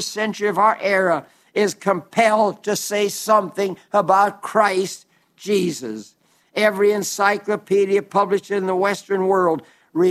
century of our era is compelled to say something about Christ Jesus. Every encyclopedia published in the Western world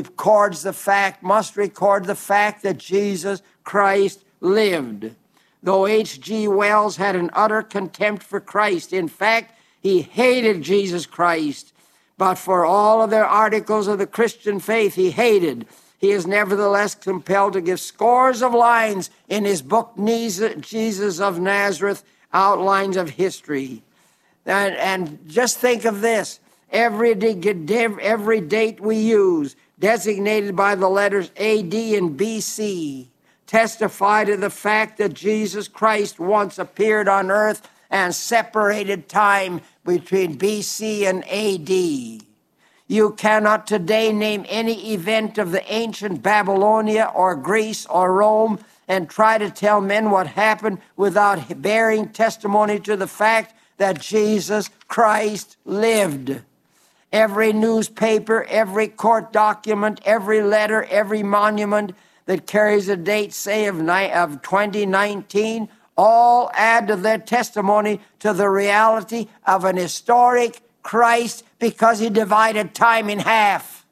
must record the fact that Jesus Christ lived. Though H.G. Wells had an utter contempt for Christ, in fact, he hated Jesus Christ, but for all of their articles of the Christian faith he hated, he is nevertheless compelled to give scores of lines in his book, Jesus of Nazareth, Outlines of History. And just think of this. Every date we use, designated by the letters AD and BC, testify to the fact that Jesus Christ once appeared on earth and separated time between BC and AD. You cannot today name any event of the ancient Babylonia or Greece or Rome and try to tell men what happened without bearing testimony to the fact that Jesus Christ lived. Every newspaper, every court document, every letter, every monument that carries a date, say, of 2019, all add to their testimony to the reality of an historic Christ because he divided time in half.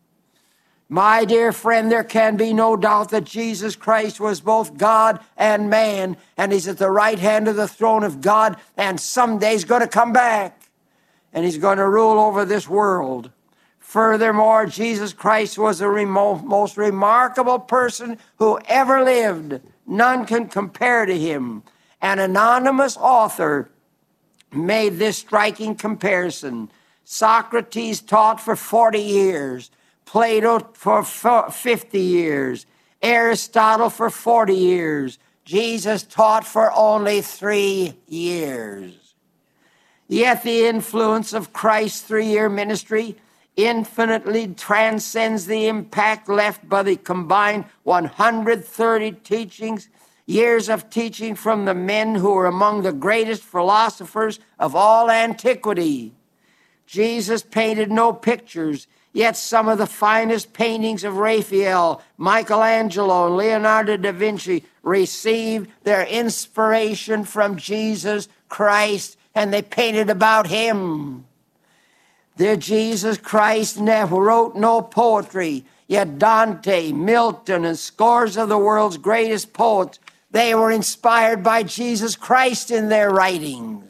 My dear friend, there can be no doubt that Jesus Christ was both God and man, and he's at the right hand of the throne of God, and someday he's going to come back, and he's going to rule over this world. Furthermore, Jesus Christ was the most remarkable person who ever lived. None can compare to him. An anonymous author made this striking comparison. Socrates taught for 40 years, Plato for 50 years, Aristotle for 40 years. Jesus taught for only 3 years. Yet the influence of Christ's 3-year ministry infinitely transcends the impact left by the combined 130 years of teaching from the men who were among the greatest philosophers of all antiquity. Jesus painted no pictures, yet some of the finest paintings of Raphael, Michelangelo, and Leonardo da Vinci received their inspiration from Jesus Christ, and they painted about him. Their Jesus Christ never wrote no poetry, yet Dante, Milton, and scores of the world's greatest poets, they were inspired by Jesus Christ in their writings.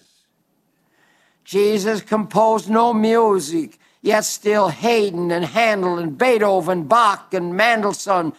Jesus composed no music, yet still Haydn and Handel and Beethoven, Bach and Mendelssohn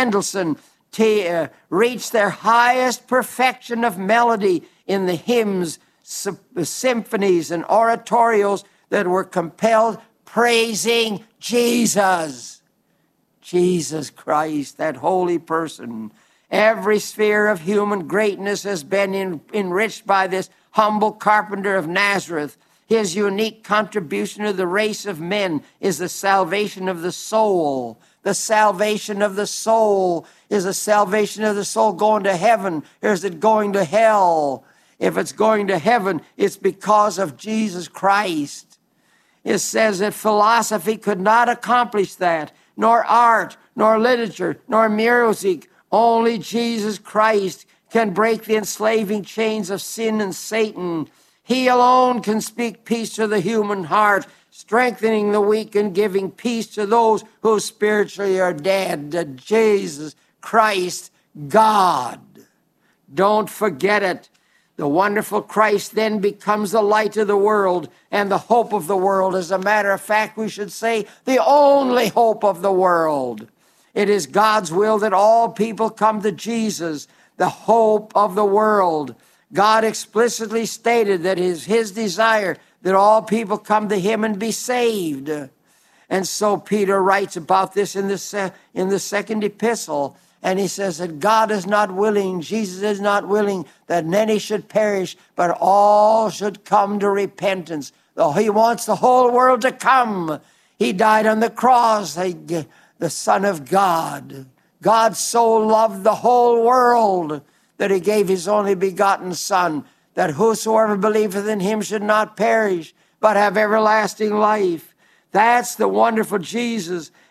reached their highest perfection of melody in the hymns, symphonies, and oratorios that were compelled praising Jesus. Jesus Christ, that holy person. Every sphere of human greatness has been enriched by this humble carpenter of Nazareth. His unique contribution to the race of men is the salvation of the soul. The salvation of the soul is the salvation of the soul going to heaven, or is it going to hell? If it's going to heaven, it's because of Jesus Christ. It says that philosophy could not accomplish that, nor art, nor literature, nor music. Only Jesus Christ can break the enslaving chains of sin and Satan. He alone can speak peace to the human heart, strengthening the weak and giving peace to those who spiritually are dead. Jesus Christ, God. Don't forget it. The wonderful Christ then becomes the light of the world and the hope of the world. As a matter of fact, we should say the only hope of the world. It is God's will that all people come to Jesus, the hope of the world. God explicitly stated that it is his desire that all people come to him and be saved. And so Peter writes about this in the second epistle. And he says that God is not willing, Jesus is not willing that many should perish, but all should come to repentance. Though he wants the whole world to come. He died on the cross, the Son of God. God so loved the whole world that he gave his only begotten Son, that whosoever believeth in him should not perish, but have everlasting life. That's the wonderful Jesus.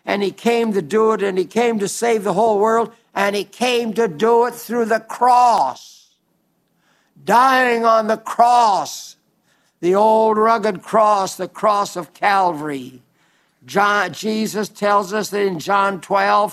and he came to do it, and he came to save the whole world, and he came to do it through the cross, dying on the cross, the old rugged cross, the cross of Calvary. Jesus tells us that in John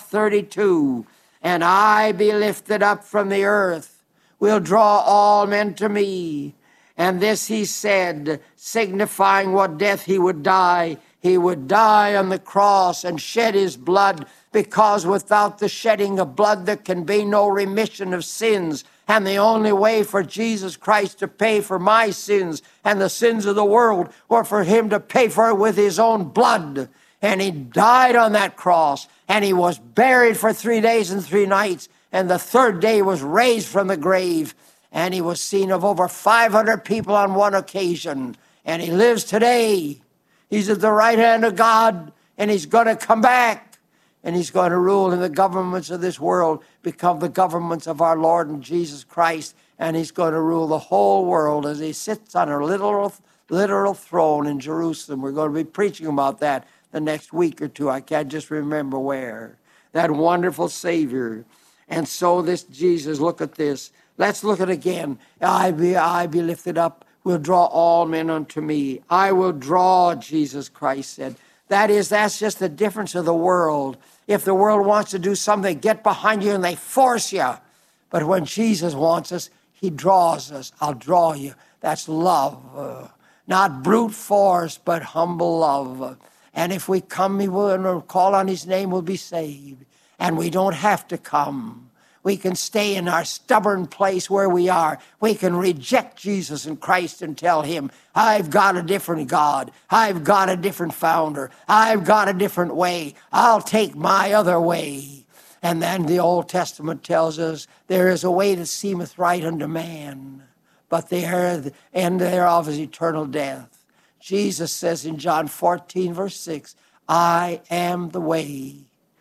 12:32, and I be lifted up from the earth, will draw all men to me. And this he said, signifying what death he would die. He would die on the cross and shed his blood, because without the shedding of blood there can be no remission of sins. And the only way for Jesus Christ to pay for my sins and the sins of the world were for him to pay for it with his own blood. And he died on that cross, and he was buried for 3 days and 3 nights, and the third day was raised from the grave, and he was seen of over 500 people on one occasion, and he lives today. He's at the right hand of God, and he's going to come back, and he's going to rule, and the governments of this world become the governments of our Lord and Jesus Christ, and he's going to rule the whole world as he sits on a literal throne in Jerusalem. We're going to be preaching about that the next week or two. I can't just remember where. That wonderful Savior. And so this Jesus, look at this. Let's look at it again. I be lifted up, will draw all men unto me. I will draw, Jesus Christ said. That's just the difference of the world. If the world wants to do something, they get behind you and they force you. But when Jesus wants us, he draws us. I'll draw you. That's love. Not brute force, but humble love. And if we come, he will, and call on his name, we'll be saved. And we don't have to come. We can stay in our stubborn place where we are. We can reject Jesus and Christ and tell him, I've got a different God. I've got a different founder. I've got a different way. I'll take my other way. And then the Old Testament tells us there is a way that seemeth right unto man, but the end thereof is eternal death. Jesus says in John 14, verse 6, I am the way.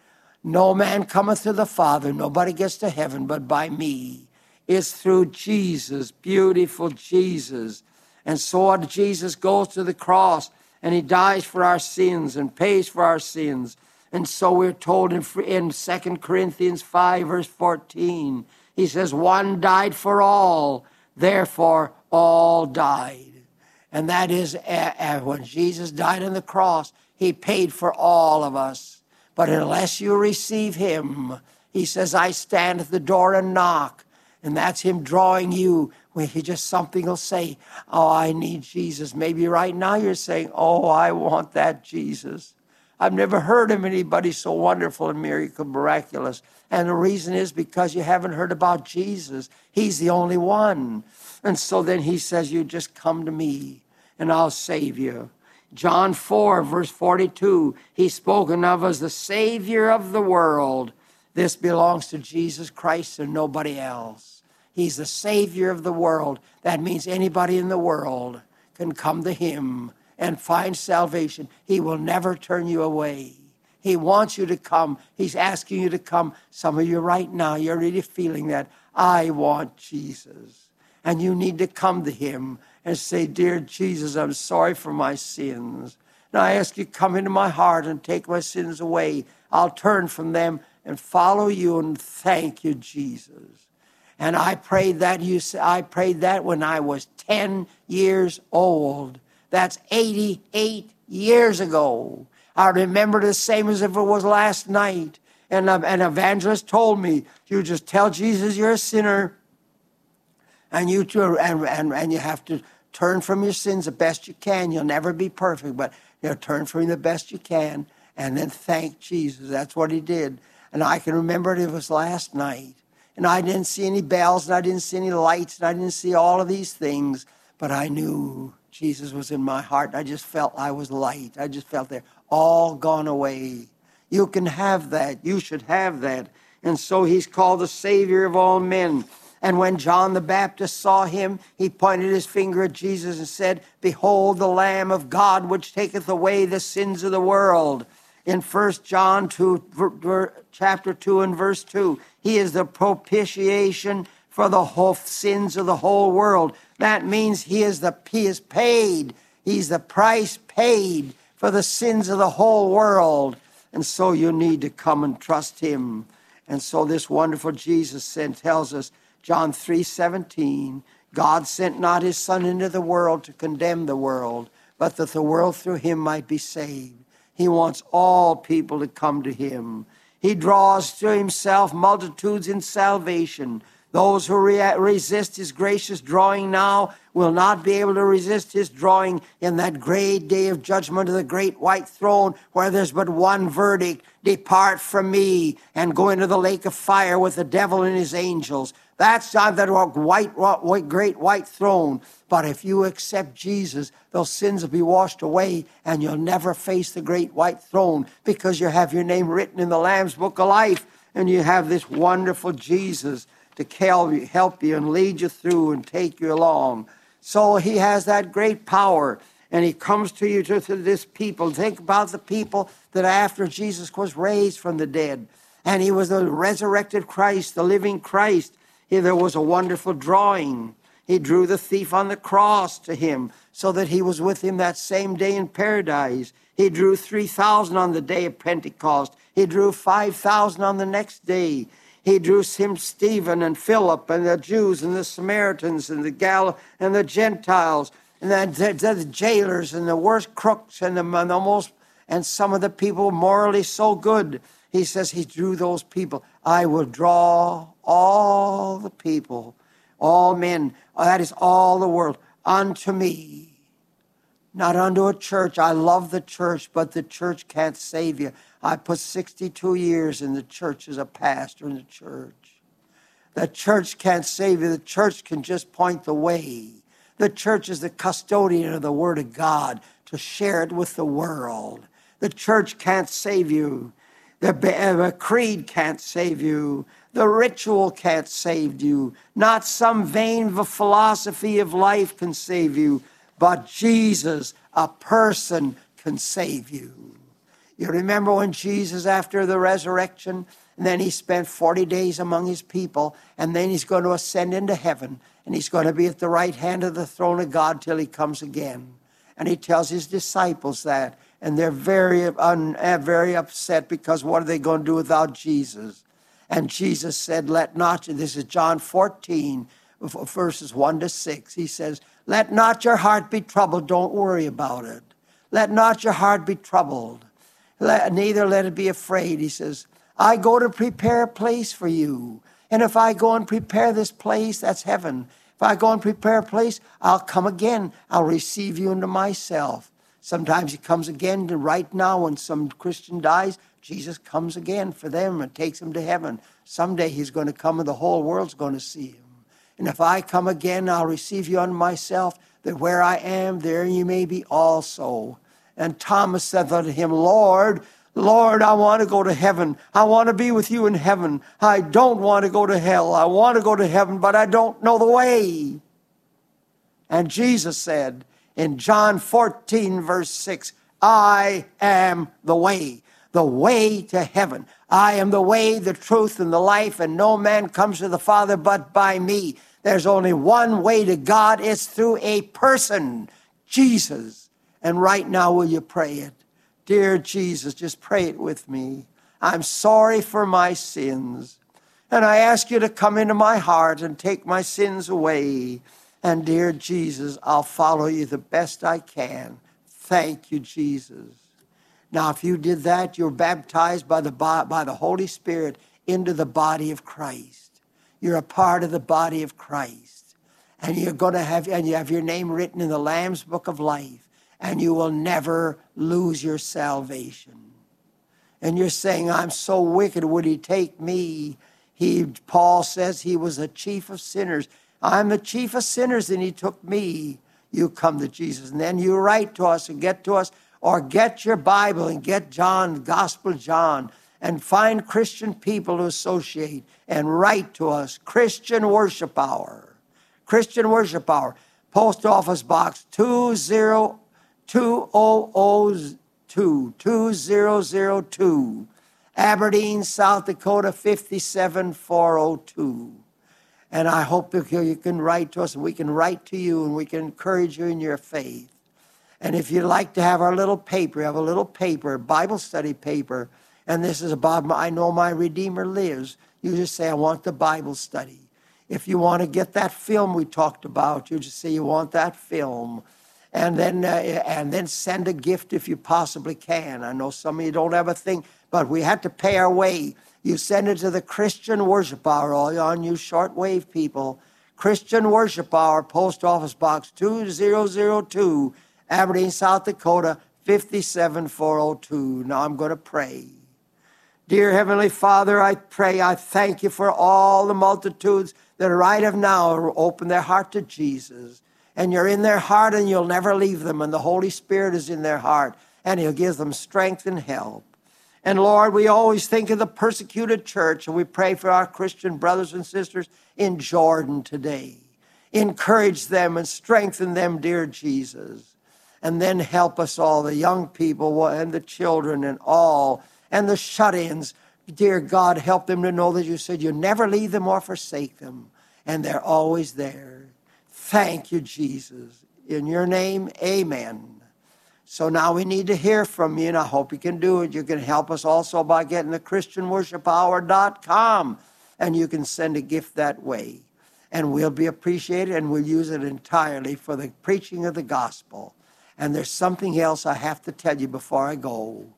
No man cometh to the Father, nobody gets to heaven but by me. It's through Jesus, beautiful Jesus. And so Jesus goes to the cross, and he dies for our sins and pays for our sins. And so we're told in 2 Corinthians 5, verse 14, he says, one died for all, therefore all died. And that is when Jesus died on the cross, he paid for all of us. But unless you receive him, he says, I stand at the door and knock. And that's him drawing you. When he just something will say, oh, I need Jesus. Maybe right now you're saying, oh, I want that Jesus. I've never heard of anybody so wonderful and miraculous. And the reason is because you haven't heard about Jesus. He's the only one. And so then he says, you just come to me and I'll save you. John 4, verse 42, he's spoken of as the Savior of the world. This belongs to Jesus Christ and nobody else. He's the Savior of the world. That means anybody in the world can come to him and find salvation. He will never turn you away. He wants you to come. He's asking you to come. Some of you right now, you're really feeling that. I want Jesus. And you need to come to him and say, dear Jesus, I'm sorry for my sins. And I ask you to come into my heart and take my sins away. I'll turn from them and follow you and thank you, Jesus. And I prayed that when I was 10 years old. That's 88 years ago. I remember the same as if it was last night. And an evangelist told me, you just tell Jesus you're a sinner, and you have to turn from your sins the best you can. You'll never be perfect, but turn from them the best you can, and then thank Jesus. That's what he did. And I can remember it was last night. And I didn't see any bells, and I didn't see any lights, and I didn't see all of these things, but I knew Jesus was in my heart. I just felt I was light. I just felt they're all gone away. You can have that. You should have that. And so he's called the Savior of all men. And when John the Baptist saw him, he pointed his finger at Jesus and said, behold the Lamb of God, which taketh away the sins of the world. In 1 John 2, chapter 2 and verse 2, he is the propitiation for the whole sins of the whole world. That means he is paid. He's the price paid for the sins of the whole world. And so you need to come and trust him. And so this wonderful Jesus tells us, John 3:17, God sent not his Son into the world to condemn the world, but that the world through him might be saved. He wants all people to come to him. He draws to himself multitudes in salvation. Those who resist his gracious drawing now will not be able to resist his drawing in that great day of judgment of the great white throne, where there's but one verdict: depart from me and go into the lake of fire with the devil and his angels. That's on that great white throne. But if you accept Jesus, those sins will be washed away and you'll never face the great white throne, because you have your name written in the Lamb's Book of Life, and you have this wonderful Jesus to help you and lead you through and take you along. So he has that great power, and he comes to you, to this people. Think about the people that after Jesus was raised from the dead, and he was the resurrected Christ, the living Christ, there was a wonderful drawing. He drew the thief on the cross to him so that he was with him that same day in paradise. He drew 3,000 on the day of Pentecost. He drew 5,000 on the next day. He drew him Stephen and Philip and the Jews and the Samaritans and the Gentiles and the jailers and the worst crooks and some of the people morally so good. He says he drew those people. I will draw all the people, all men, that is all the world, unto me. Not unto a church. I love the church, but the church can't save you. I put 62 years in the church as a pastor in the church. The church can't save you. The church can just point the way. The church is the custodian of the Word of God to share it with the world. The church can't save you. The creed can't save you. The ritual can't save you. Not some vain philosophy of life can save you, but Jesus, a person, can save you. You remember when Jesus, after the resurrection, and then he spent 40 days among his people, and then he's going to ascend into heaven, and he's going to be at the right hand of the throne of God till he comes again. And he tells his disciples that, and they're very upset, because what are they going to do without Jesus? And Jesus said, let not, this is John 14, verses 1-6. He says, let not your heart be troubled. Don't worry about it. Let not your heart be troubled. Neither let it be afraid. He says, I go to prepare a place for you. And if I go and prepare this place, that's heaven. If I go and prepare a place, I'll come again. I'll receive you into myself. Sometimes he comes again. Right now, when some Christian dies, Jesus comes again for them and takes them to heaven. Someday he's going to come and the whole world's going to see him. And if I come again, I'll receive you unto myself, that where I am, there you may be also. And Thomas said unto him, Lord, Lord, I want to go to heaven. I want to be with you in heaven. I don't want to go to hell. I want to go to heaven, but I don't know the way. And Jesus said in John 14, verse 6, I am the way to heaven. I am the way, the truth, and the life, and no man comes to the Father but by me. There's only one way to God. It's through a person, Jesus. And right now, will you pray it? Dear Jesus, just pray it with me. I'm sorry for my sins. And I ask you to come into my heart and take my sins away. And dear Jesus, I'll follow you the best I can. Thank you, Jesus. Now, if you did that, you're baptized by the Holy Spirit into the body of Christ. You're a part of the body of Christ. And you have your name written in the Lamb's Book of Life. And you will never lose your salvation. And you're saying, I'm so wicked, would he take me? Paul says he was the chief of sinners. I'm the chief of sinners, and he took me. You come to Jesus. And then you write to us and get to us, or get your Bible and get John, Gospel John, and find Christian people to associate and write to us. Christian Worship Hour. Christian Worship Hour. Post Office Box 2002, Aberdeen, South Dakota 57402. And I hope that you can write to us, and we can write to you, and we can encourage you in your faith. And if you'd like to have our little paper, have a little paper, Bible study paper, and this is about, I know my Redeemer lives, you just say, I want the Bible study. If you want to get that film we talked about, you just say you want that film. And then send a gift if you possibly can. I know some of you don't have a thing, but we had to pay our way. You send it to the Christian Worship Hour, all on you shortwave people. Christian Worship Hour, Post Office Box 2002, Aberdeen, South Dakota, 57402. Now I'm going to pray. Dear Heavenly Father, I pray, I thank you for all the multitudes that right of now open their heart to Jesus. And you're in their heart and you'll never leave them. And the Holy Spirit is in their heart and he'll give them strength and help. And Lord, we always think of the persecuted church, and we pray for our Christian brothers and sisters in Jordan today. Encourage them and strengthen them, dear Jesus. And then help us all, the young people and the children and all, and the shut-ins. Dear God, help them to know that you said you never leave them or forsake them, and they're always there. Thank you, Jesus. In your name, amen. So now we need to hear from you, and I hope you can do it. You can help us also by getting the ChristianWorshipHour.com, and you can send a gift that way. And we'll be appreciated, and we'll use it entirely for the preaching of the gospel. And there's something else I have to tell you before I go.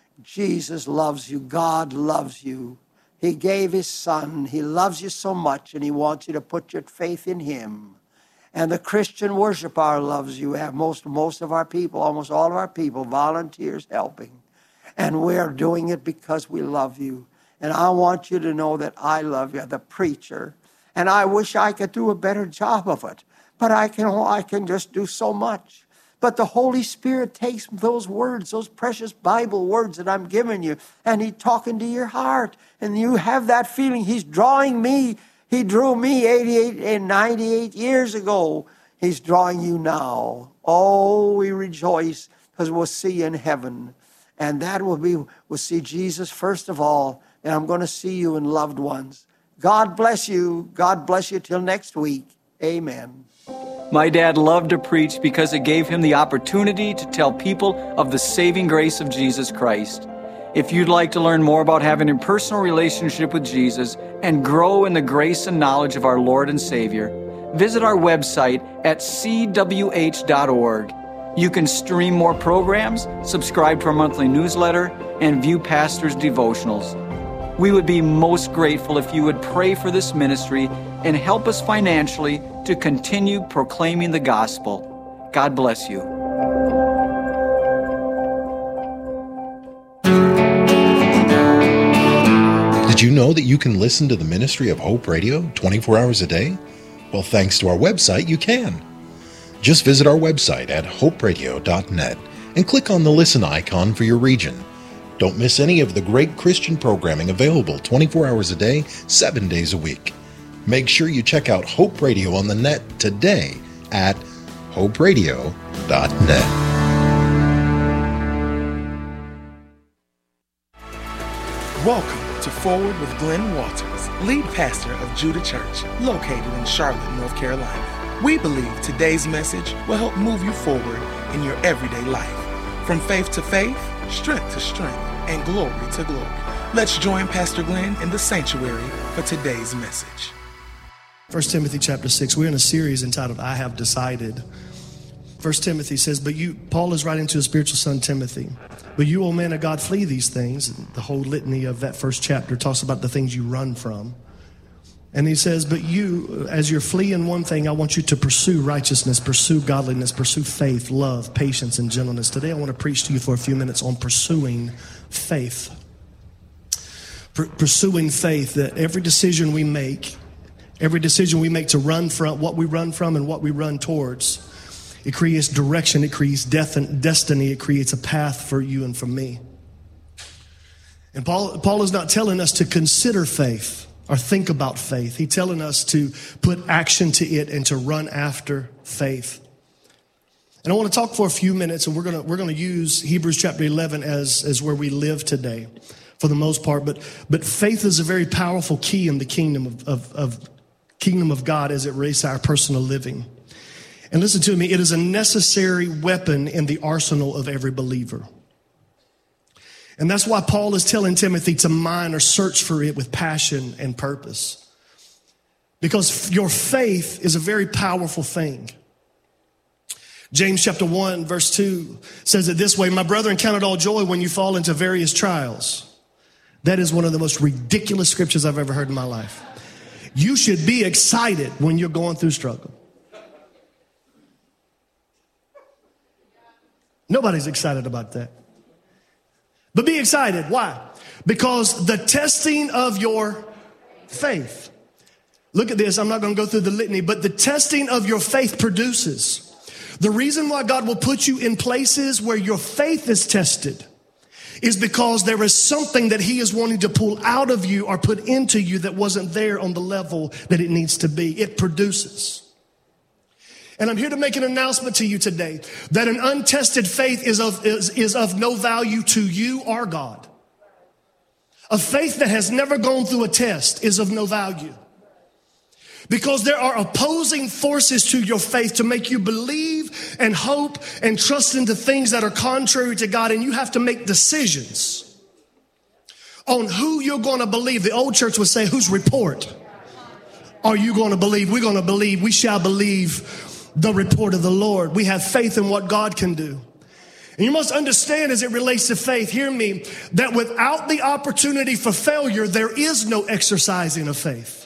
Jesus loves you. God loves you. He gave his son. He loves you so much, and he wants you to put your faith in him. And the Christian Worship Hour loves you. We have most of our people, almost all of our people, volunteers helping. And we're doing it because we love you. And I want you to know that I love you, the preacher. And I wish I could do a better job of it. But I can just do so much. But the Holy Spirit takes those words, those precious Bible words that I'm giving you, and he's talking to your heart. And you have that feeling. He's drawing me. He drew me 88 and 98 years ago. He's drawing you now. Oh, we rejoice because we'll see you in heaven. And that will be, we'll see Jesus first of all. And I'm going to see you in loved ones. God bless you. God bless you till next week. Amen. My dad loved to preach because it gave him the opportunity to tell people of the saving grace of Jesus Christ. If you'd like to learn more about having a personal relationship with Jesus and grow in the grace and knowledge of our Lord and Savior, visit our website at cwh.org. You can stream more programs, subscribe to our monthly newsletter, and view pastors' devotionals. We would be most grateful if you would pray for this ministry and help us financially to continue proclaiming the gospel. God bless you. Did you know that you can listen to the ministry of Hope Radio 24 hours a day? Well, thanks to our website, you can. Just visit our website at hoperadio.net and click on the listen icon for your region. Don't miss any of the great Christian programming available 24 hours a day, 7 days a week. Make sure you check out Hope Radio on the net today at hoperadio.net. Welcome to Forward with Glenn Walters, lead pastor of Judah Church, located in Charlotte, North Carolina. We believe today's message will help move you forward in your everyday life. From faith to faith, strength to strength, and glory to glory. Let's join Pastor Glenn in the sanctuary for today's message. 1 Timothy chapter 6, we're in a series entitled, I Have Decided. 1 Timothy says, Paul is writing to his spiritual son Timothy, but you, O man of God, flee these things. The whole litany of that first chapter talks about the things you run from. And he says, but you, as you're fleeing one thing, I want you to pursue righteousness, pursue godliness, pursue faith, love, patience, and gentleness. Today I want to preach to you for a few minutes on pursuing faith. Pursuing faith, that every decision we make to run from, what we run from and what we run towards, it creates direction, it creates destiny, it creates a path for you and for me. And Paul is not telling us to consider faith or think about faith. He's telling us to put action to it and to run after faith. And I want to talk for a few minutes, and we're going to use Hebrews chapter 11 as where we live today for the most part. But faith is a very powerful key in the kingdom of God as it relates to our personal living. And listen to me, it is a necessary weapon in the arsenal of every believer. And that's why Paul is telling Timothy to mine or search for it with passion and purpose. Because your faith is a very powerful thing. James chapter 1 verse 2 says it this way, my brethren, count it all joy when you fall into various trials. That is one of the most ridiculous scriptures I've ever heard in my life. You should be excited when you're going through struggle. Nobody's excited about that. But be excited. Why? Because the testing of your faith. Look at this. I'm not going to go through the litany, but the testing of your faith produces. The reason why God will put you in places where your faith is tested is because there is something that he is wanting to pull out of you or put into you that wasn't there on the level that it needs to be. It produces. And I'm here to make an announcement to you today that an untested faith is of no value to you or God. A faith that has never gone through a test is of no value. Because there are opposing forces to your faith to make you believe and hope and trust into things that are contrary to God. And you have to make decisions on who you're going to believe. The old church would say, whose report are you going to believe? We're going to believe, we shall believe the report of the Lord. We have faith in what God can do. And you must understand as it relates to faith, hear me, that without the opportunity for failure, there is no exercising of faith.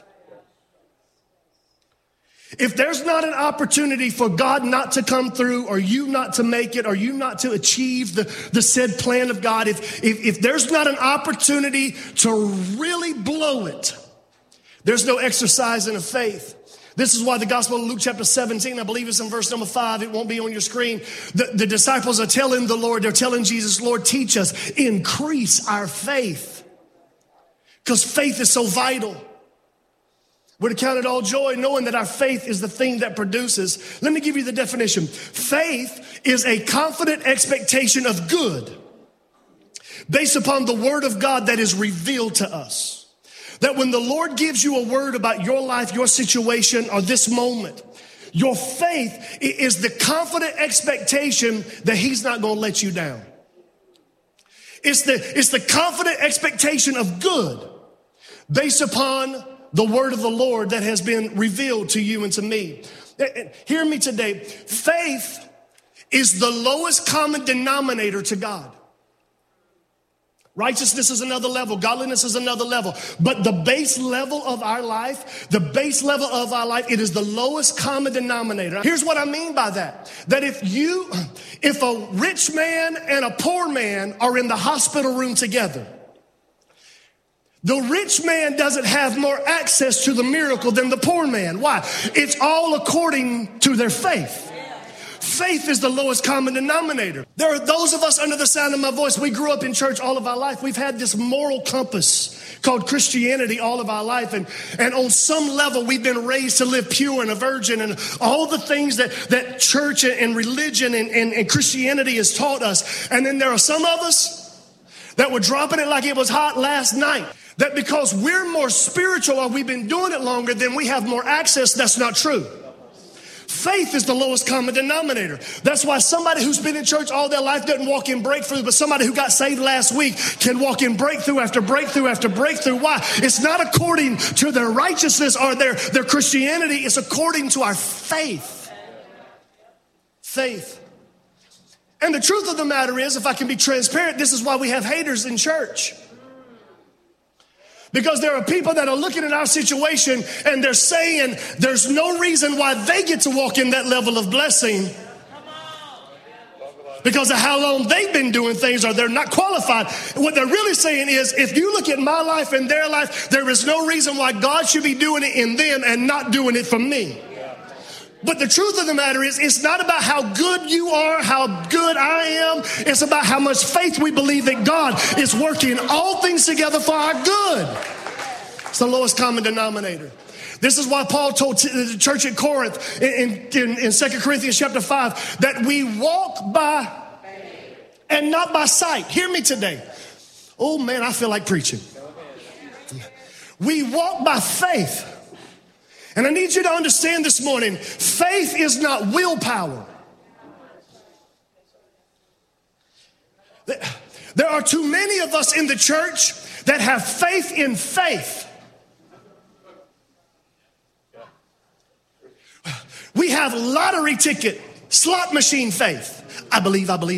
If there's not an opportunity for God not to come through or you not to make it or you not to achieve the said plan of God, if there's not an opportunity to really blow it, there's no exercising of faith. This is why the Gospel of Luke chapter 17, I believe it's in verse number 5, it won't be on your screen. The disciples are telling the Lord, they're telling Jesus, Lord, teach us, increase our faith. Because faith is so vital. We're to count it all joy, knowing that our faith is the thing that produces. Let me give you the definition. Faith is a confident expectation of good based upon the word of God that is revealed to us. That when the Lord gives you a word about your life, your situation, or this moment, your faith is the confident expectation that he's not going to let you down. It's the confident expectation of good based upon the word of the Lord that has been revealed to you and to me. Hear me today. Faith is the lowest common denominator to God. Righteousness is another level. Godliness is another level. But the base level of our life, it is the lowest common denominator. Here's what I mean by that. That if a rich man and a poor man are in the hospital room together, the rich man doesn't have more access to the miracle than the poor man. Why? It's all according to their faith. Faith is the lowest common denominator. There are those of us under the sound of my voice. We grew up in church all of our life. We've had this moral compass called Christianity all of our life. And on some level, we've been raised to live pure and a virgin and all the things that church and religion and Christianity has taught us. And then there are some of us that were dropping it like it was hot last night. That because we're more spiritual or we've been doing it longer, then we have more access. That's not true. Faith is the lowest common denominator. That's why somebody who's been in church all their life doesn't walk in breakthrough, but somebody who got saved last week can walk in breakthrough after breakthrough after breakthrough. Why? It's not according to their righteousness or their Christianity. It's according to our faith. Faith. And the truth of the matter is, if I can be transparent, this is why we have haters in church. Because there are people that are looking at our situation and they're saying there's no reason why they get to walk in that level of blessing because of how long they've been doing things or they're not qualified. What they're really saying is, if you look at my life and their life, there is no reason why God should be doing it in them and not doing it for me. But the truth of the matter is, it's not about how good you are, how good I am. It's about how much faith we believe that God is working all things together for our good. It's the lowest common denominator. This is why Paul told the church at Corinth in 2 Corinthians chapter 5 that we walk by and not by sight. Hear me today. Oh man, I feel like preaching. We walk by faith. And I need you to understand this morning, faith is not willpower. There are too many of us in the church that have faith in faith. We have lottery ticket, slot machine faith. I believe. Oh,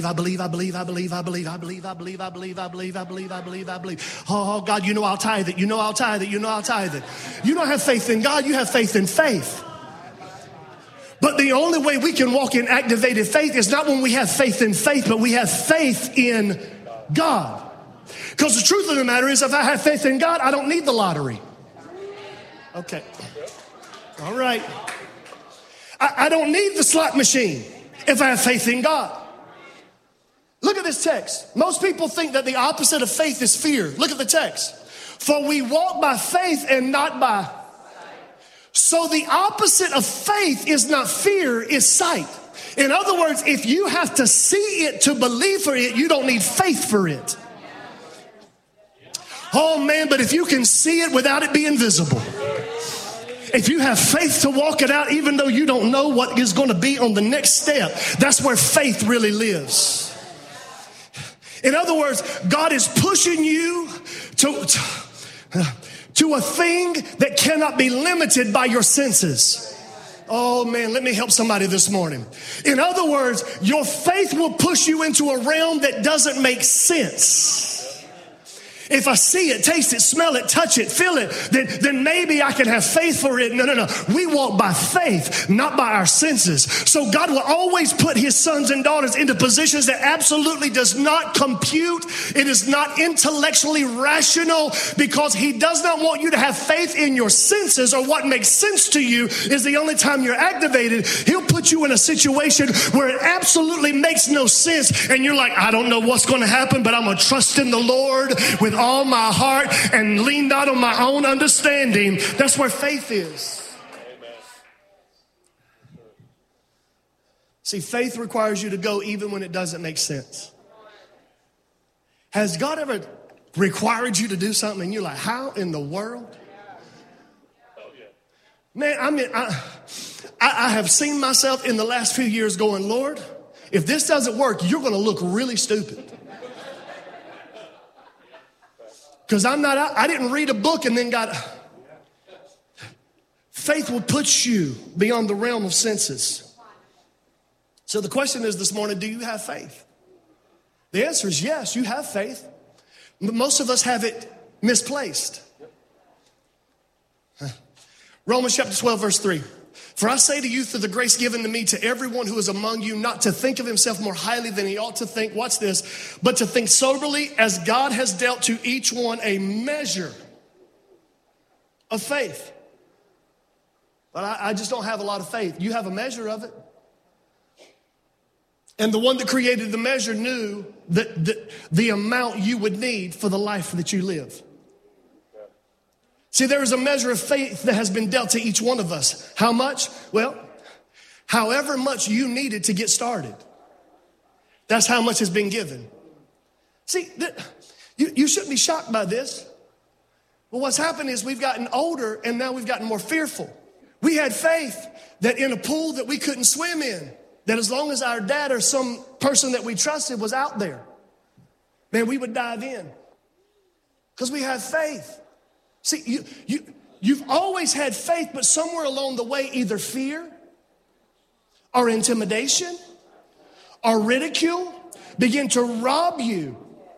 God, you know I'll tithe it. You know I'll tithe it. You don't have faith in God. You have faith in faith. But the only way we can walk in activated faith is not when we have faith in faith, but we have faith in God. Because the truth of the matter is, if I have faith in God, I don't need the lottery. Okay. All right. I don't need the slot machine if I have faith in God. Look at this text. Most people think that the opposite of faith is fear. Look at the text. For we walk by faith and not by. So the opposite of faith is not fear, it's sight. In other words, if you have to see it to believe for it, you don't need faith for it. Oh man, but if you can see it without it being visible, if you have faith to walk it out, even though you don't know what is going to be on the next step, that's where faith really lives. In other words, God is pushing you to a thing that cannot be limited by your senses. Oh man, let me help somebody this morning. In other words, your faith will push you into a realm that doesn't make sense. If I see it, taste it, smell it, touch it, feel it, then maybe I can have faith for it. No. We walk by faith, not by our senses. So God will always put his sons and daughters into positions that absolutely does not compute. It is not intellectually rational, because he does not want you to have faith in your senses, or what makes sense to you is the only time you're activated. He'll put you in a situation where it absolutely makes no sense. And you're like, I don't know what's going to happen, but I'm going to trust in the Lord with all my heart and lean not on my own understanding. That's where faith is. Amen. See, faith requires you to go even when it doesn't make sense. Has God ever required you to do something and you're like, how in the world? Man, I have seen myself in the last few years going, Lord, if this doesn't work, you're going to look really stupid. Because I didn't read a book and then got. Faith will put you beyond the realm of senses. So the question is this morning, do you have faith? The answer is yes, you have faith. But most of us have it misplaced. Romans chapter 12, verse 3. For I say to you, through the grace given to me, to everyone who is among you, not to think of himself more highly than he ought to think, watch this, but to think soberly, as God has dealt to each one a measure of faith. But I just don't have a lot of faith. You have a measure of it. And the one that created the measure knew that the amount you would need for the life that you live. See, there is a measure of faith that has been dealt to each one of us. How much? Well, however much you needed to get started. That's how much has been given. See, you shouldn't be shocked by this. Well, what's happened is we've gotten older and now we've gotten more fearful. We had faith that in a pool that we couldn't swim in, that as long as our dad or some person that we trusted was out there, man, we would dive in. Because we have faith. See, you've always had faith, but somewhere along the way, either fear or intimidation or ridicule begin to rob you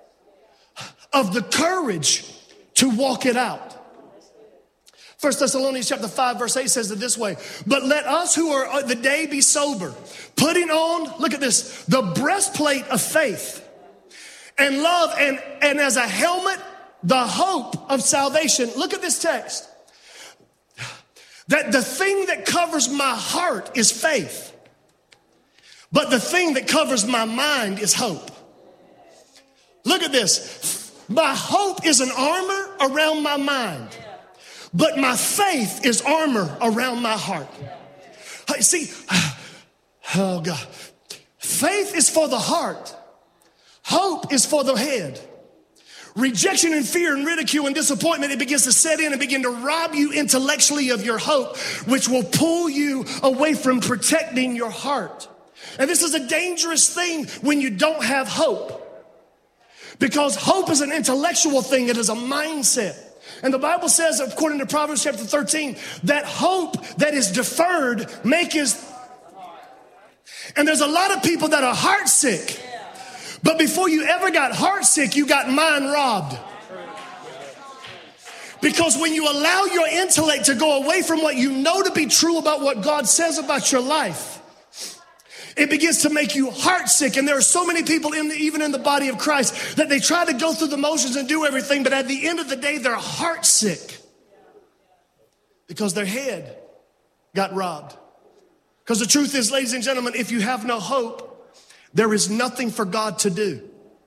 of the courage to walk it out. 1 Thessalonians chapter 5, verse 8 says it this way. But let us who are of the day be sober, putting on, look at this, the breastplate of faith and love, and as a helmet, the hope of salvation. Look at this text. That the thing that covers my heart is faith, but the thing that covers my mind is hope. Look at this. My hope is an armor around my mind, but my faith is armor around my heart. See, oh God, faith is for the heart. Hope is for the head. Rejection and fear and ridicule and disappointment, it begins to set in and begin to rob you intellectually of your hope, which will pull you away from protecting your heart. And this is a dangerous thing when you don't have hope. Because hope is an intellectual thing. It is a mindset. And the Bible says, according to Proverbs chapter 13, that hope that is deferred maketh. And there's a lot of people that are heart sick. But before you ever got heart sick, you got mind robbed. Because when you allow your intellect to go away from what you know to be true about what God says about your life, it begins to make you heart sick. And there are so many people even in the body of Christ that they try to go through the motions and do everything, but at the end of the day, they're heart sick because their head got robbed. Because the truth is, ladies and gentlemen, if you have no hope, there is nothing for God to do.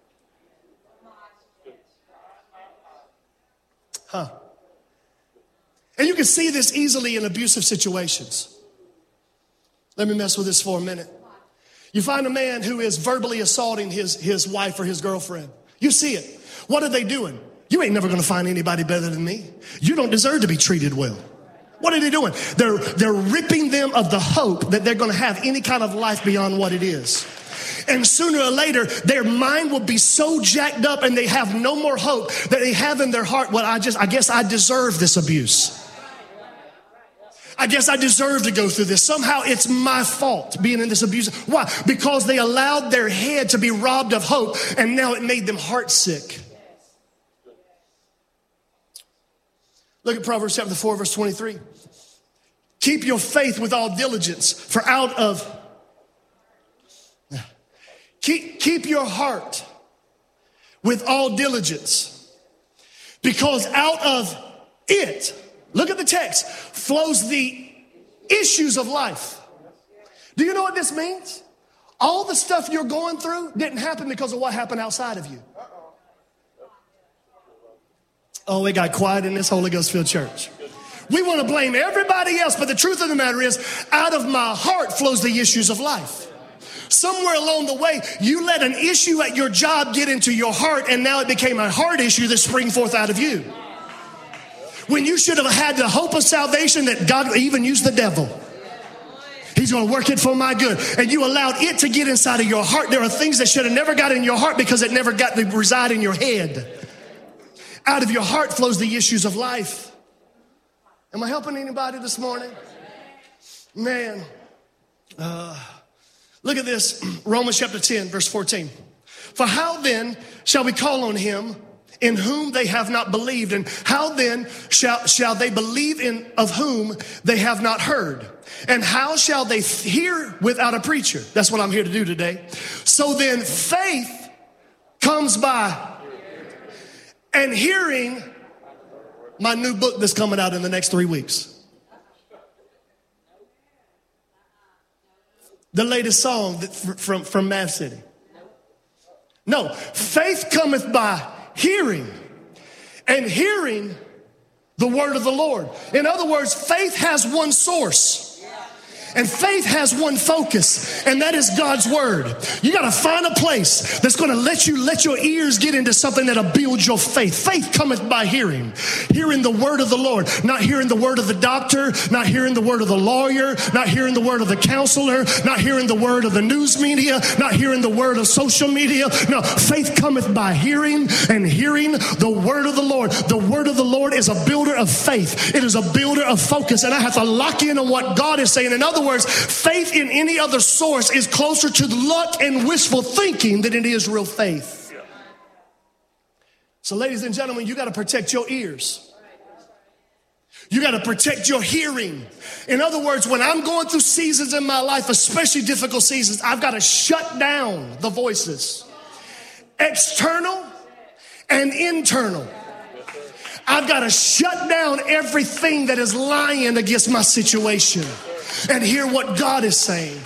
And you can see this easily in abusive situations. Let me mess with this for a minute. You find a man who is verbally assaulting his wife or his girlfriend. You see it. What are they doing? You ain't never going to find anybody better than me. You don't deserve to be treated well. What are they doing? They're ripping them of the hope that they're going to have any kind of life beyond what it is. And sooner or later, their mind will be so jacked up and they have no more hope that they have in their heart, well, I guess I deserve this abuse. I guess I deserve to go through this. Somehow it's my fault being in this abuse. Why? Because they allowed their head to be robbed of hope, and now it made them heart sick. Look at Proverbs chapter 4, verse 23. Keep your faith with all diligence, for out of... Keep your heart with all diligence, because out of it, look at the text, flows the issues of life. Do you know what this means? All the stuff you're going through didn't happen because of what happened outside of you. Oh, it got quiet in this Holy Ghost-filled church. We want to blame everybody else, but the truth of the matter is, out of my heart flows the issues of life. Somewhere along the way, you let an issue at your job get into your heart, and now it became a heart issue that spring forth out of you. When you should have had the hope of salvation that God even used the devil. He's going to work it for my good. And you allowed it to get inside of your heart. There are things that should have never got in your heart because it never got to reside in your head. Out of your heart flows the issues of life. Am I helping anybody this morning? Man. Look at this. Romans chapter 10, verse 14. For how then shall we call on him in whom they have not believed? And how then shall they believe in of whom they have not heard? And how shall they hear without a preacher? That's what I'm here to do today. So then faith comes by and hearing my new book that's coming out in the next 3 weeks. The latest song from Mav City. No, faith cometh by hearing, and hearing the word of the Lord. In other words, faith has one source. And faith has one focus, and that is God's word. You got to find a place that's going to let your ears get into something that'll build your faith. Faith cometh by hearing the word of the Lord, not hearing the word of the doctor, not hearing the word of the lawyer, not hearing the word of the counselor, not hearing the word of the news media, not hearing the word of social media. No, faith cometh by hearing, and hearing the word of the Lord. The word of the Lord is a builder of faith. It is a builder of focus, and I have to lock in on what God is saying. In other words, faith in any other source is closer to luck and wishful thinking than it is real faith. So, ladies and gentlemen, you got to protect your ears. You got to protect your hearing. In other words, when I'm going through seasons in my life, especially difficult seasons, I've got to shut down the voices, external and internal. I've got to shut down everything that is lying against my situation and hear what God is saying.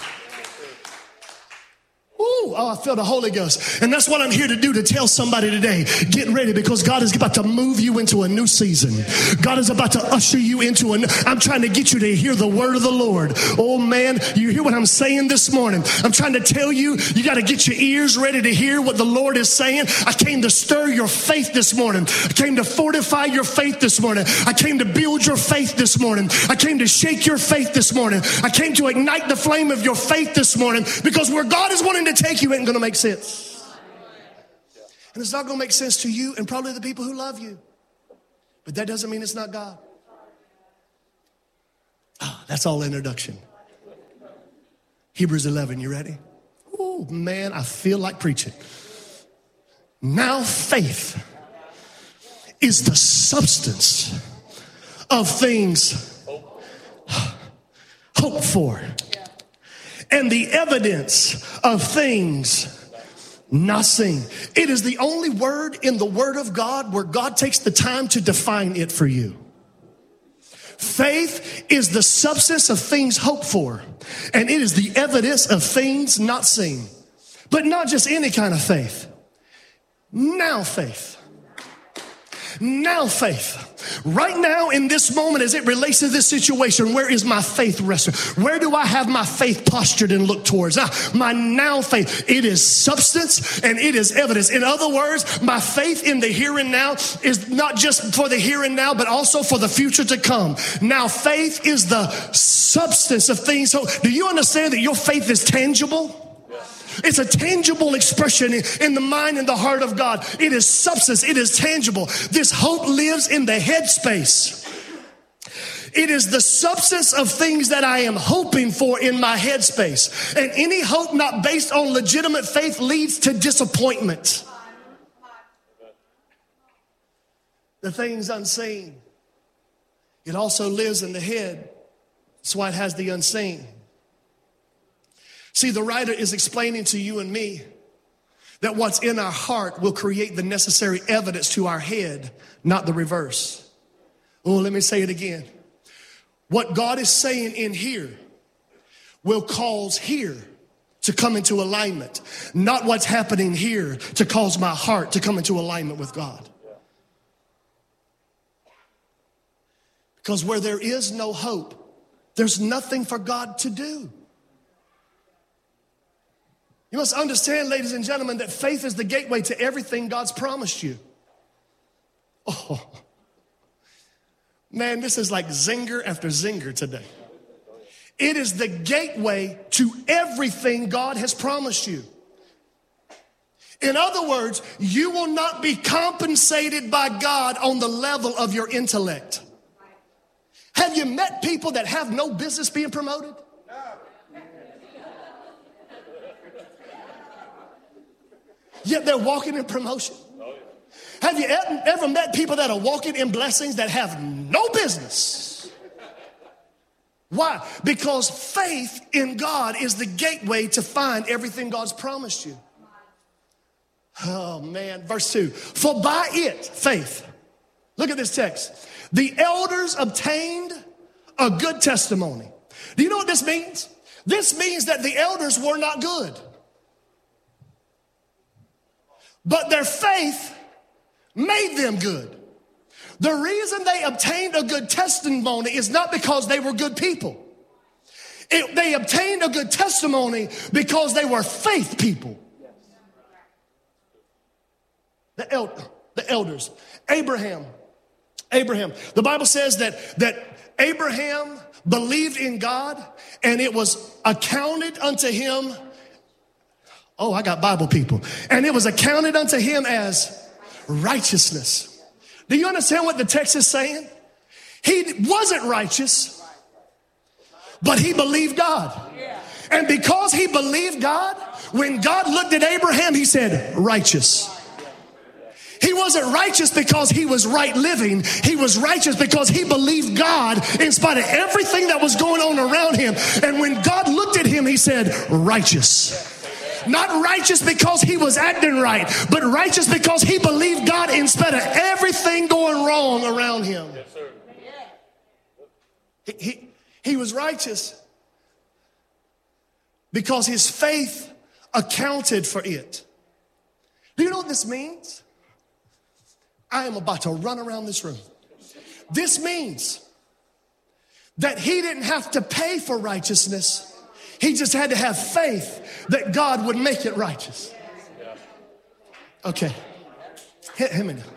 Ooh, oh, I feel the Holy Ghost. And that's what I'm here to do, to tell somebody today. Get ready, because God is about to move you into a new season. God is about to usher you into I'm trying to get you to hear the word of the Lord. Oh man, you hear what I'm saying this morning? I'm trying to tell you, you got to get your ears ready to hear what the Lord is saying. I came to stir your faith this morning. I came to fortify your faith this morning. I came to build your faith this morning. I came to shake your faith this morning. I came to ignite the flame of your faith this morning, because where God is wanting to take you ain't going to make sense. And it's not going to make sense to you and probably the people who love you. But that doesn't mean it's not God. That's all introduction. Hebrews 11, you ready? Oh, man, I feel like preaching. Now faith is the substance of things hoped for and the evidence of things not seen. It is the only word in the Word of God where God takes the time to define it for you. Faith is the substance of things hoped for, and it is the evidence of things not seen. But not just any kind of faith. Now faith. Now faith. Right now in this moment as it relates to this situation, where is my faith resting? Where do I have my faith postured and look towards? My now faith, it is substance and it is evidence. In other words, my faith in the here and now is not just for the here and now, but also for the future to come. Now faith is the substance of things. So do you understand that your faith is tangible? It's a tangible expression in the mind and the heart of God. It is substance. It is tangible. This hope lives in the headspace. It is the substance of things that I am hoping for in my headspace. And any hope not based on legitimate faith leads to disappointment. The things unseen. It also lives in the head. That's why it has the unseen. See, the writer is explaining to you and me that what's in our heart will create the necessary evidence to our head, not the reverse. Oh, let me say it again. What God is saying in here will cause here to come into alignment, not what's happening here to cause my heart to come into alignment with God. Because where there is no hope, there's nothing for God to do. You must understand, ladies and gentlemen, that faith is the gateway to everything God's promised you. Oh, man, this is like zinger after zinger today. It is the gateway to everything God has promised you. In other words, you will not be compensated by God on the level of your intellect. Have you met people that have no business being promoted? Yet they're walking in promotion. Have you ever met people that are walking in blessings that have no business? Why? Because faith in God is the gateway to find everything God's promised you. Oh man, verse 2. For by it, faith. Look at this text. The elders obtained a good testimony. Do you know what this means? This means that the elders were not good. But their faith made them good. The reason they obtained a good testimony is not because they were good people. They obtained a good testimony because they were faith people. The elders. Abraham. The Bible says that Abraham believed in God and it was accounted unto him. Oh, I got Bible people. And it was accounted unto him as righteousness. Do you understand what the text is saying? He wasn't righteous, but he believed God. And because he believed God, when God looked at Abraham, he said, righteous. He wasn't righteous because he was right living. He was righteous because he believed God in spite of everything that was going on around him. And when God looked at him, he said, righteous. Not righteous because he was acting right, but righteous because he believed God in spite of everything going wrong around him. Yes, sir. He was righteous because his faith accounted for it. Do you know what this means? I am about to run around this room. This means that he didn't have to pay for righteousness. He just had to have faith that God would make it righteous. Okay. Hit him in.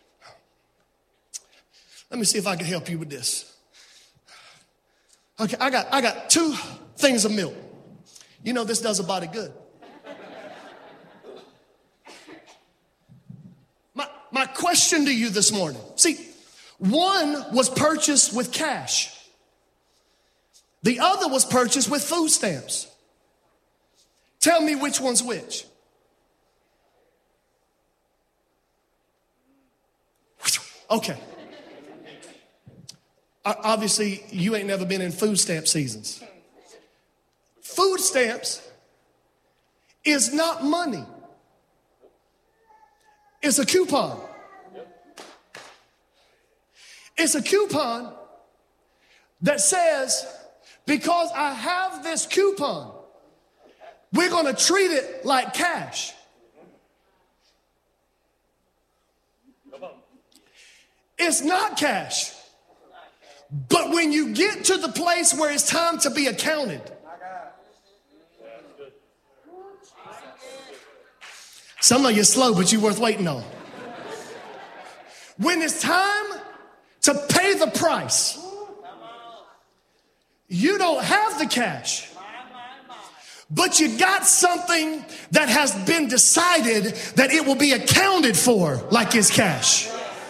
Let me see if I can help you with this. Okay, I got 2 things of milk. You know this does a body good. question to you this morning. See, one was purchased with cash. The other was purchased with food stamps. Tell me which one's which. Okay. Obviously, you ain't never been in food stamp seasons. Food stamps is not money. It's a coupon. It's a coupon that says, because I have this coupon, we're going to treat it like cash. It's not cash. But when you get to the place where it's time to be accounted, some of you are slow, but you're worth waiting on. When it's time to pay the price, you don't have the cash, but you got something that has been decided that it will be accounted for like it's cash.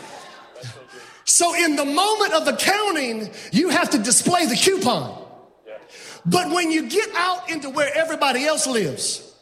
So in the moment of accounting, you have to display the coupon. But when you get out into where everybody else lives,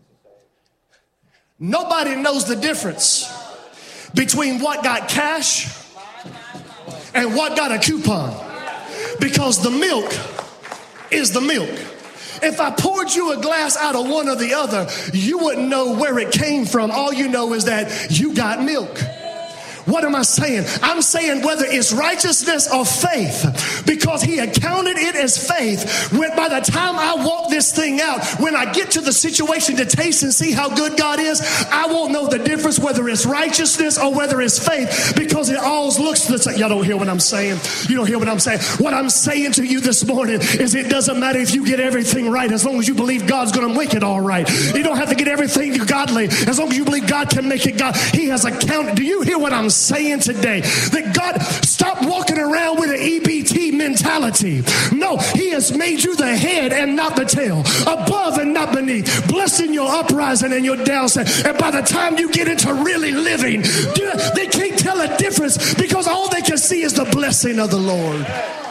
nobody knows the difference between what got cash and what got a coupon. Because the milk is the milk. If I poured you a glass out of one or the other, you wouldn't know where it came from. All you know is that you got milk. What am I saying? I'm saying whether it's righteousness or faith, because he accounted it as faith. When by the time I walk this thing out, when I get to the situation to taste and see how good God is, I won't know the difference whether it's righteousness or whether it's faith, because it all looks the same. Y'all don't hear what I'm saying. You don't hear what I'm saying. What I'm saying to you this morning is it doesn't matter if you get everything right, as long as you believe God's going to make it all right. You don't have to get everything godly, as long as you believe God can make it God. He has accounted. Do you hear what I'm saying today? That God, stop walking around with an EBT mentality. No, he has made you the head and not the tail, above and not beneath, blessing your uprising and your downside. And by the time you get into really living, they can't tell a difference, because all they can see is the blessing of the Lord.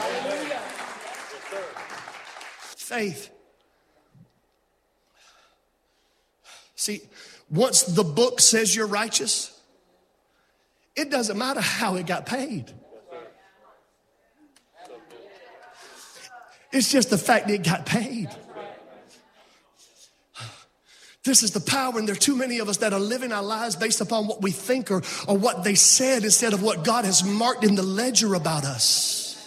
Faith. See, once the book says you're righteous, it doesn't matter how it got paid. It's just the fact that it got paid. This is the power, and there are too many of us that are living our lives based upon what we think or what they said instead of what God has marked in the ledger about us.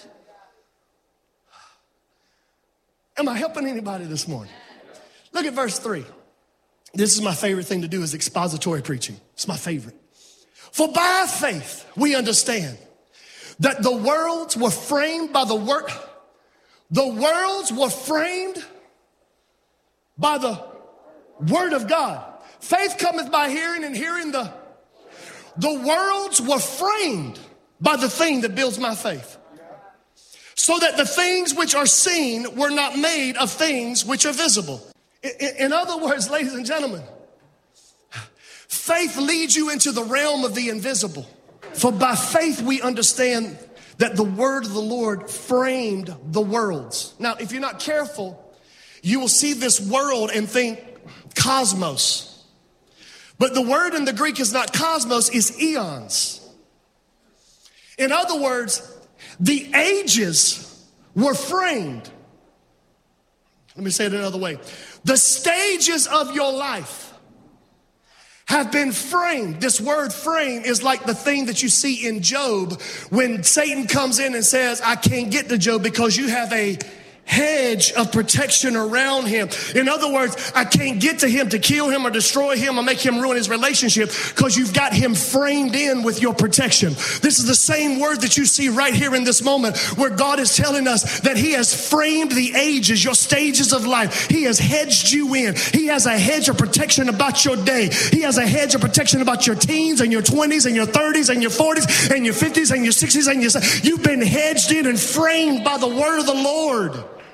Am I helping anybody this morning? Look at verse 3. This is my favorite thing to do, is expository preaching. It's my favorite. For by faith we understand that the worlds were framed by the word. The worlds were framed by the word of God. Faith cometh by hearing, and hearing the worlds were framed by the thing that builds my faith. So that the things which are seen were not made of things which are visible. In other words, ladies and gentlemen, faith leads you into the realm of the invisible. For by faith we understand that the word of the Lord framed the worlds. Now, if you're not careful, you will see this world and think cosmos. But the word in the Greek is not cosmos, it's eons. In other words, the ages were framed. Let me say it another way. The stages of your life have been framed. This word frame is like the thing that you see in Job when Satan comes in and says, I can't get to Job because you have a hedge of protection around him. In other words, I can't get to him to kill him or destroy him or make him ruin his relationship, because you've got him framed in with your protection. This is the same word that you see right here in this moment, where God is telling us that he has framed the ages, your stages of life. He has hedged you in. He has a hedge of protection about your day. He has a hedge of protection about your teens and your 20s and your 30s and your 40s and your 50s and your 60s and your... You've been hedged in and framed by the word of the Lord.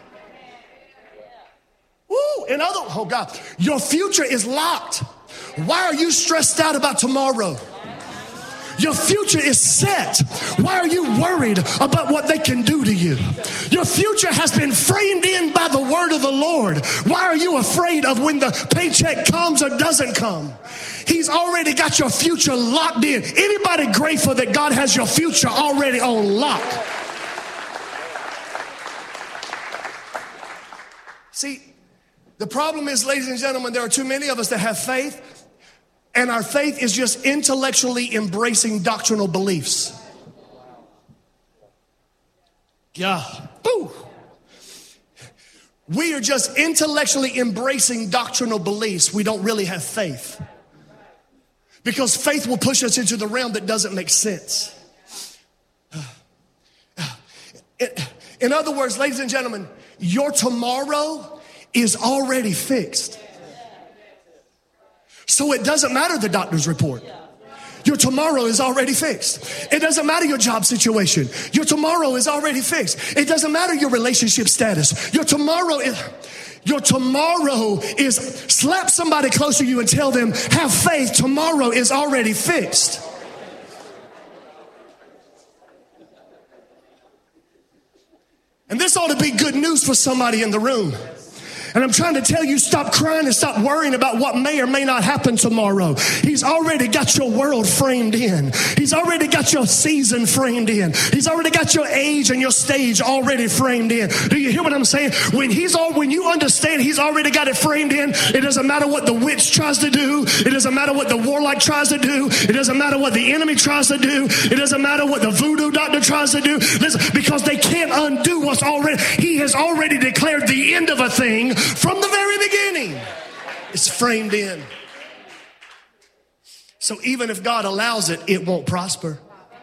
Oh God, your future is locked. Why are you stressed out about tomorrow? Your future is set. Why are you worried about what they can do to you? Your future has been framed in by the word of the Lord. Why are you afraid of when the paycheck comes or doesn't come? He's already got your future locked in. Anybody grateful that God has your future already on lock? See, the problem is, ladies and gentlemen, there are too many of us that have faith, and our faith is just intellectually embracing doctrinal beliefs. Yeah. Boo. We are just intellectually embracing doctrinal beliefs. We don't really have faith. Because faith will push us into the realm that doesn't make sense. In other words, ladies and gentlemen, your tomorrow is already fixed. So it doesn't matter the doctor's report. Your tomorrow is already fixed. It doesn't matter your job situation. Your tomorrow is already fixed. It doesn't matter your relationship status. Your tomorrow is slap somebody close to you and tell them, have faith, tomorrow is already fixed. And this ought to be good news for somebody in the room. And I'm trying to tell you, stop crying and stop worrying about what may or may not happen tomorrow. He's already got your world framed in. He's already got your season framed in. He's already got your age and your stage already framed in. Do you hear what I'm saying? When you understand he's already got it framed in, it doesn't matter what the witch tries to do. It doesn't matter what the warlock tries to do. It doesn't matter what the enemy tries to do. It doesn't matter what the voodoo doctor tries to do. Listen, because they can't undo what's already. He has already declared the end of a thing from the very beginning. It's framed in. So even if God allows it, it won't prosper.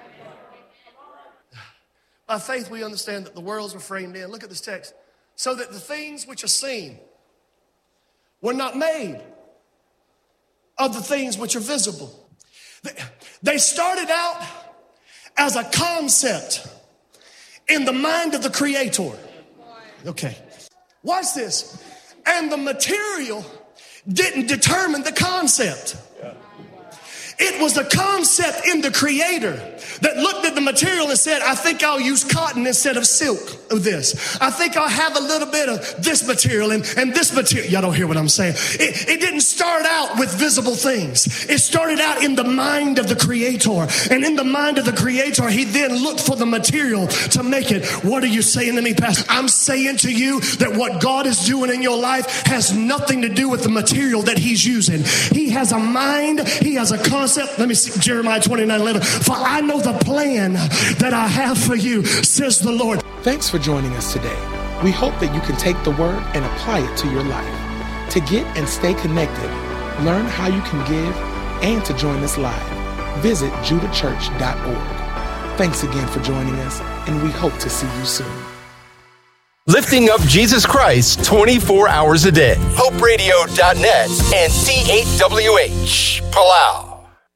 By faith, we understand that the worlds were framed in. Look at this text. So that the things which are seen were not made of the things which are visible. They started out as a concept in the mind of the Creator. Okay. Watch this. And the material didn't determine the concept. It was the concept in the Creator that looked at the material and said, I think I'll use cotton instead of silk of this. I think I'll have a little bit of this material and this material. Y'all don't hear what I'm saying. It didn't start out with visible things. It started out in the mind of the Creator. And in the mind of the Creator, he then looked for the material to make it. What are you saying to me, Pastor? I'm saying to you that what God is doing in your life has nothing to do with the material that he's using. He has a mind. He has a concept. Let me see Jeremiah 29:11. For I know the plan that I have for you, says the Lord. Thanks for joining us today. We hope that you can take the word and apply it to your life. To get and stay connected, learn how you can give, and to join us live, visit judahchurch.org. Thanks again for joining us, and we hope to see you soon. Lifting up Jesus Christ 24 hours a day. HopeRadio.net and C8WH, Palau.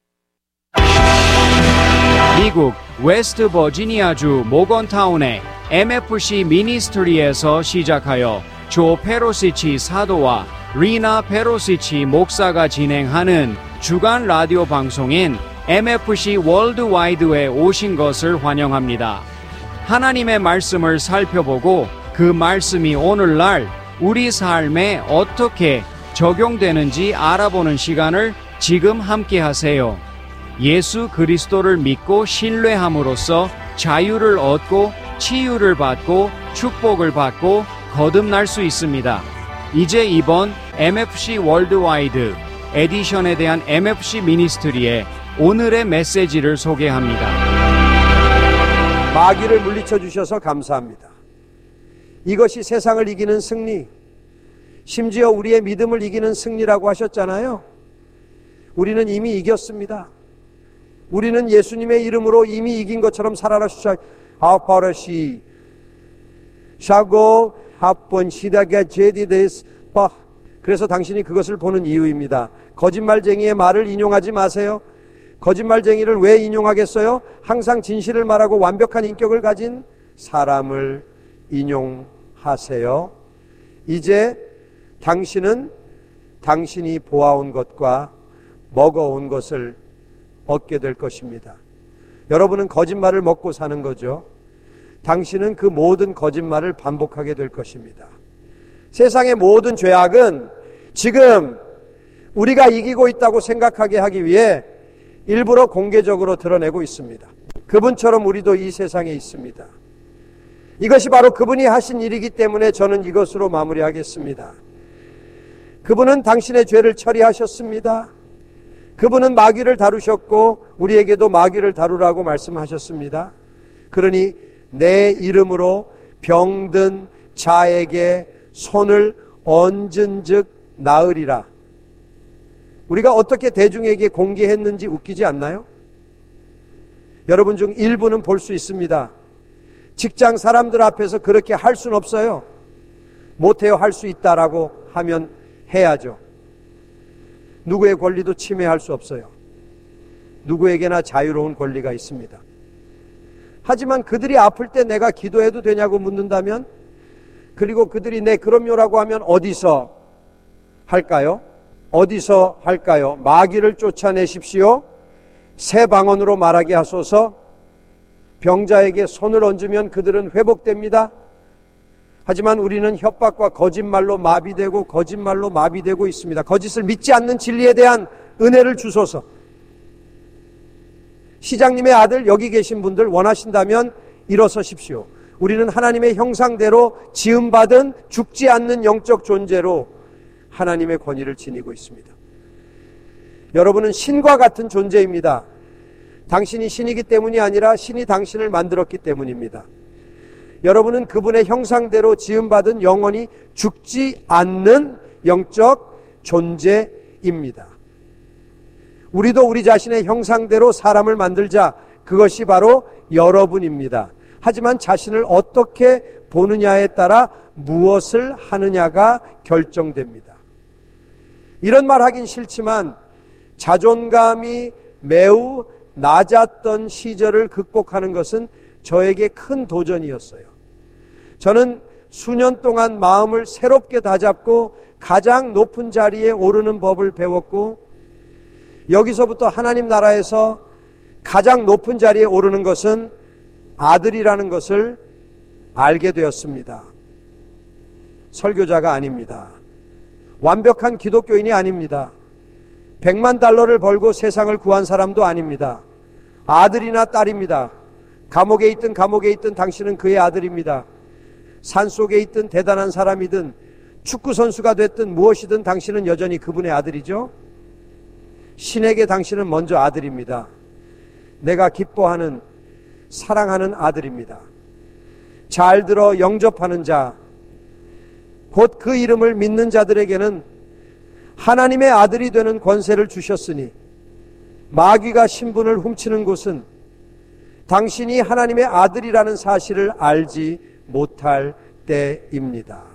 미국 웨스트 버지니아주 모건타운의 MFC 미니스트리에서 시작하여 조 페로시치 사도와 리나 페로시치 목사가 진행하는 주간 라디오 방송인 MFC 월드와이드에 오신 것을 환영합니다. 하나님의 말씀을 살펴보고 그 말씀이 오늘날 우리 삶에 어떻게 적용되는지 알아보는 시간을 지금 함께 하세요. 예수 그리스도를 믿고 신뢰함으로써 자유를 얻고 치유를 받고 축복을 받고 거듭날 수 있습니다. 이제 이번 MFC 월드와이드 에디션에 대한 MFC 미니스트리의 오늘의 메시지를 소개합니다. 마귀를 물리쳐 주셔서 감사합니다. 이것이 세상을 이기는 승리, 심지어 우리의 믿음을 이기는 승리라고 하셨잖아요. 우리는 이미 이겼습니다. 우리는 예수님의 이름으로 이미 이긴 것처럼 살아라. 아파라시 샤고 합본 시다게 제디데스 바. 그래서 당신이 그것을 보는 이유입니다. 거짓말쟁이의 말을 인용하지 마세요. 거짓말쟁이를 왜 인용하겠어요? 항상 진실을 말하고 완벽한 인격을 가진 사람을 인용하세요. 이제 당신은 당신이 보아온 것과 먹어온 것을 얻게 될 것입니다. 여러분은 거짓말을 먹고 사는 거죠. 당신은 그 모든 거짓말을 반복하게 될 것입니다. 세상의 모든 죄악은 지금 우리가 이기고 있다고 생각하게 하기 위해 일부러 공개적으로 드러내고 있습니다. 그분처럼 우리도 이 세상에 있습니다. 이것이 바로 그분이 하신 일이기 때문에 저는 이것으로 마무리하겠습니다. 그분은 당신의 죄를 처리하셨습니다. 그분은 마귀를 다루셨고 우리에게도 마귀를 다루라고 말씀하셨습니다. 그러니 내 이름으로 병든 자에게 손을 얹은 즉 나으리라. 우리가 어떻게 대중에게 공개했는지 웃기지 않나요? 여러분 중 일부는 볼 수 있습니다. 직장 사람들 앞에서 그렇게 할 수는 없어요. 못해요. 할 수 있다라고 하면 해야죠. 누구의 권리도 침해할 수 없어요. 누구에게나 자유로운 권리가 있습니다. 하지만 그들이 아플 때 내가 기도해도 되냐고 묻는다면, 그리고 그들이 네 그럼요라고 하면 어디서 할까요? 어디서 할까요? 마귀를 쫓아내십시오. 새 방언으로 말하게 하소서. 병자에게 손을 얹으면 그들은 회복됩니다. 하지만 우리는 협박과 거짓말로 마비되고 있습니다. 거짓을 믿지 않는 진리에 대한 은혜를 주소서. 시장님의 아들 여기 계신 분들 원하신다면 일어서십시오. 우리는 하나님의 형상대로 지음받은 죽지 않는 영적 존재로 하나님의 권위를 지니고 있습니다. 여러분은 신과 같은 존재입니다. 당신이 신이기 때문이 아니라 신이 당신을 만들었기 때문입니다. 여러분은 그분의 형상대로 지음받은 영원히 죽지 않는 영적 존재입니다. 우리도 우리 자신의 형상대로 사람을 만들자. 그것이 바로 여러분입니다. 하지만 자신을 어떻게 보느냐에 따라 무엇을 하느냐가 결정됩니다. 이런 말 하긴 싫지만 자존감이 매우 낮았던 시절을 극복하는 것은 저에게 큰 도전이었어요. 저는 수년 동안 마음을 새롭게 다잡고 가장 높은 자리에 오르는 법을 배웠고, 여기서부터 하나님 나라에서 가장 높은 자리에 오르는 것은 아들이라는 것을 알게 되었습니다. 설교자가 아닙니다. 완벽한 기독교인이 아닙니다. 100만 달러를 벌고 세상을 구한 사람도 아닙니다. 아들이나 딸입니다. 감옥에 있든 당신은 그의 아들입니다. 산속에 있든 대단한 사람이든 축구선수가 됐든 무엇이든 당신은 여전히 그분의 아들이죠. 신에게 당신은 먼저 아들입니다. 내가 기뻐하는, 사랑하는 아들입니다. 잘 들어 영접하는 자, 곧 그 이름을 믿는 자들에게는 하나님의 아들이 되는 권세를 주셨으니 마귀가 신분을 훔치는 곳은 당신이 하나님의 아들이라는 사실을 알지 못할 때입니다.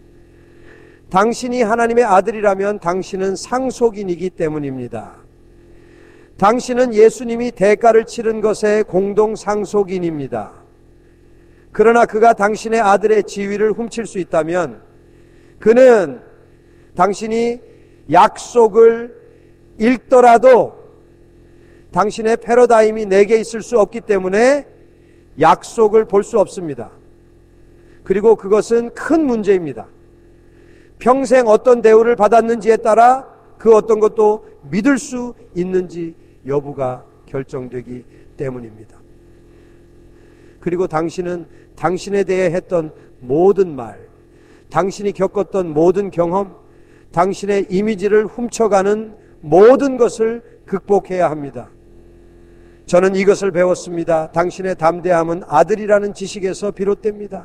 당신이 하나님의 아들이라면 당신은 상속인이기 때문입니다. 당신은 예수님이 대가를 치른 것의 공동 상속인입니다. 그러나 그가 당신의 아들의 지위를 훔칠 수 있다면 그는 당신이 약속을 읽더라도 당신의 패러다임이 내게 있을 수 없기 때문에 약속을 볼 수 없습니다. 그리고 그것은 큰 문제입니다. 평생 어떤 대우를 받았는지에 따라 그 어떤 것도 믿을 수 있는지 여부가 결정되기 때문입니다. 그리고 당신은 당신에 대해 했던 모든 말, 당신이 겪었던 모든 경험, 당신의 이미지를 훔쳐가는 모든 것을 극복해야 합니다. 저는 이것을 배웠습니다. 당신의 담대함은 아들이라는 지식에서 비롯됩니다.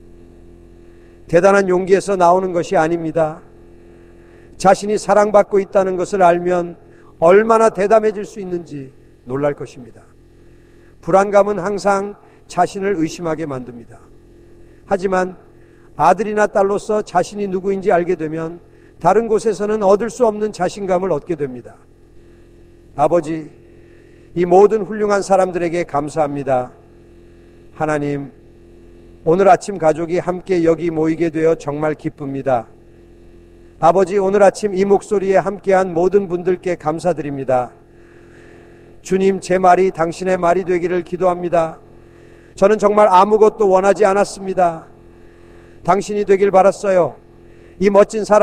대단한 용기에서 나오는 것이 아닙니다. 자신이 사랑받고 있다는 것을 알면 얼마나 대담해질 수 있는지 놀랄 것입니다. 불안감은 항상 자신을 의심하게 만듭니다. 하지만 아들이나 딸로서 자신이 누구인지 알게 되면 다른 곳에서는 얻을 수 없는 자신감을 얻게 됩니다. 아버지, 이 모든 훌륭한 사람들에게 감사합니다. 하나님, 오늘 아침 가족이 함께 여기 모이게 되어 정말 기쁩니다. 아버지, 오늘 아침 이 목소리에 함께한 모든 분들께 감사드립니다. 주님, 제 말이 당신의 말이 되기를 기도합니다. 저는 정말 아무것도 원하지 않았습니다. 당신이 되길 바랐어요. 이 멋진 사람